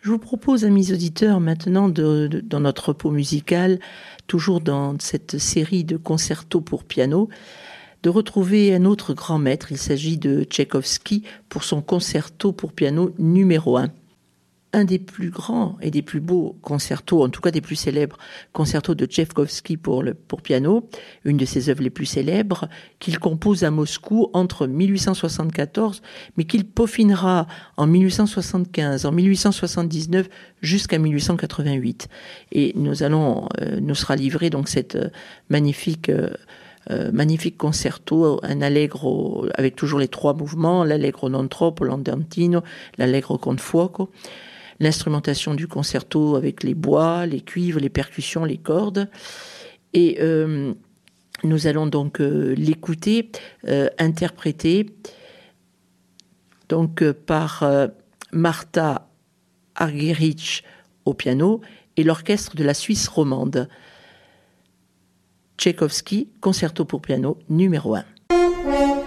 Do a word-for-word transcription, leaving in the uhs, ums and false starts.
Je vous propose, amis auditeurs, maintenant, de, de, dans notre repos musical, toujours dans cette série de concertos pour piano, de retrouver un autre grand maître. Il s'agit de Tchaïkovski pour son concerto pour piano numéro un. Un des plus grands et des plus beaux concertos, en tout cas des plus célèbres concertos de Tchaïkovski pour, le, pour piano, une de ses œuvres les plus célèbres, qu'il compose à Moscou entre mille huit cent soixante-quatorze, mais qu'il peaufinera en mille huit cent soixante-quinze, en mille huit cent soixante-dix-neuf, jusqu'à mille huit cent quatre-vingt-huit. Et nous allons, euh, nous sera livré donc cette euh, magnifique... Euh, Euh, magnifique concerto, un allegro avec toujours les trois mouvements, l'allegro non troppo, l'andantino, l'allegro con fuoco, l'instrumentation du concerto avec les bois, les cuivres, les percussions, les cordes. Et euh, nous allons donc euh, l'écouter, euh, interprété donc, euh, par euh, Martha Argerich au piano et l'orchestre de la Suisse romande. Tchaïkovski, concerto pour piano numéro un.